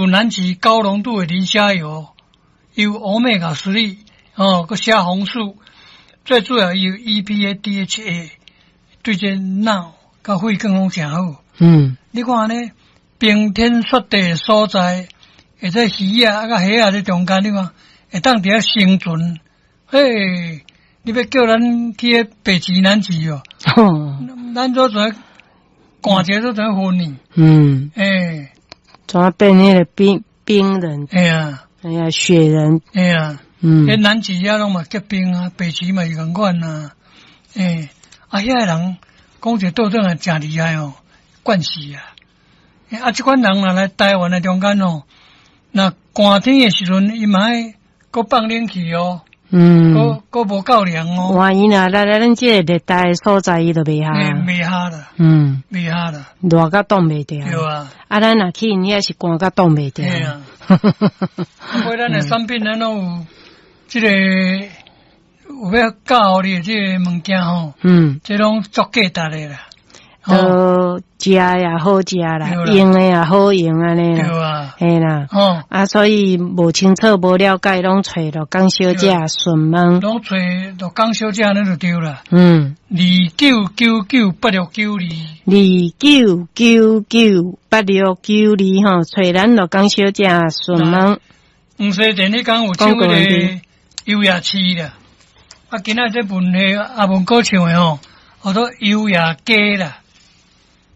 有南极高浓度的磷虾油，有欧米伽3个虾红素，最主要有 EPA、DHA， 对这脑甲肺功能真好。你看呢，冰天雪地的所在，会在鱼啊甲虾啊这中间，你看会当伫遐生存。嘿，你要叫咱去北极、南极哦，咱做在寒节做在分呢。 怎么变那个冰人？哎呀，雪人。 迄南极遐拢嘛结冰啊，北极嘛是共款啊。遐个人讲一个倒转来真厉害哦，惯死啊！即款人若来台湾的中间哦，那寒天的时阵，伊嘛爱搁放冷气哦。搁无够凉哦。 哇，伊若来咱这个热带所在，伊就袂下。 袂下啦。袂下啦。 热甲冻袂掉。 对啊。 咱若去，你也是寒甲冻袂掉。 对啊。过咱的产品咱拢有这个有要教你这个物件吼。这拢足价值的啦。 食也好食啦，用的也好用安尼啦。 对啊。 嘿啦。所以无清楚无了解，拢找着江小姐询问。 拢找着江小姐那就对啦。29998692。29998692 吼，找咱着江小姐询问。 黄西店你讲有唱迄个优雅期啦，今仔这文的阿文哥唱的吼，叫做优雅街啦。